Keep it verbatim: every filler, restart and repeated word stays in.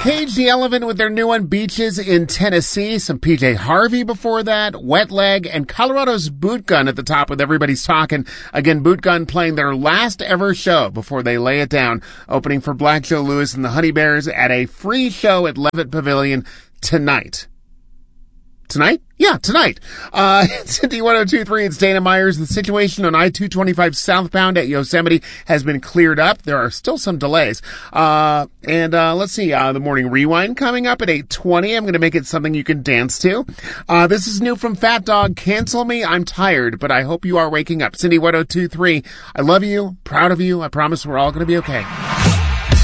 Cage the Elephant with their new one, Beaches in Tennessee. Some P J Harvey before that, Wet Leg, and Colorado's Boot Gun at the top with Everybody's Talking. Again, Boot Gun playing their last ever show before they lay it down, opening for Black Joe Lewis and the Honey Bears at a free show at Levitt Pavilion tonight. Tonight? Yeah, tonight. Uh, it's D one oh two point three. It's Dana Myers. The situation on I two twenty-five southbound at Yosemite has been cleared up. There are still some delays. Uh, and, uh, let's see, uh, the morning rewind coming up at eight twenty. I'm going to make it something you can dance to. Uh, this is new from Fat Dog. Cancel Me. I'm tired, but I hope you are waking up. Cindy one oh two point three. I love you. Proud of you. I promise we're all going to be okay.